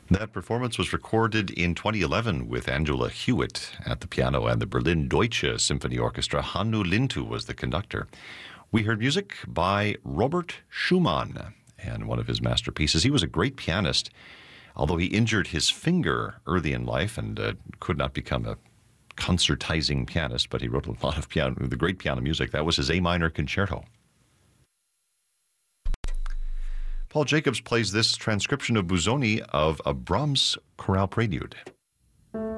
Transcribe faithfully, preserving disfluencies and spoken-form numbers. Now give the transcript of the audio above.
That performance was recorded in twenty eleven with Angela Hewitt at the piano and the Berlin Deutsche Symphony Orchestra. Hannu Lintu was the conductor. We heard music by Robert Schumann and one of his masterpieces. He was a great pianist, although he injured his finger early in life and uh, could not become a concertizing pianist, but he wrote a lot of piano, the great piano music. That was his A minor concerto. Paul Jacobs plays this transcription of Busoni of a Brahms chorale prelude.